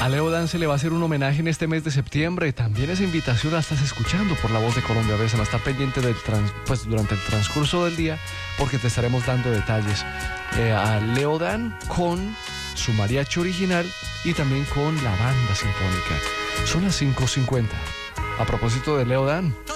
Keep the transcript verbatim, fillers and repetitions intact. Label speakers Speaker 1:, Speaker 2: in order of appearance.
Speaker 1: A Leo Dan se le va a hacer un homenaje en este mes de septiembre. También esa invitación la estás escuchando por La Voz de Colombia. Ves, no está pendiente del trans, pues, durante el transcurso del día, porque te estaremos dando detalles. Eh, a Leo Dan con su mariachi original y también con la banda sinfónica. Son las cinco cincuenta. A propósito de Leo Dan.